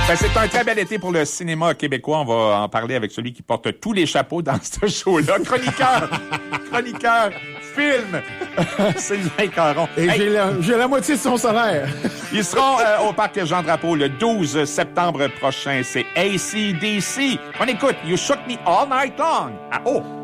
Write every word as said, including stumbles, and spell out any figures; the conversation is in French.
Ben, c'est un très bel été pour le cinéma québécois. On va en parler avec celui qui porte tous les chapeaux dans ce show-là. Chroniqueur, chroniqueur, film, Sylvain Caron. Et Hey, j'ai, la, j'ai la moitié de son salaire. ils seront euh, au Parc Jean-Drapeau le douze septembre prochain. C'est A C D C. On écoute You Shook Me All Night Long. Ah, oh!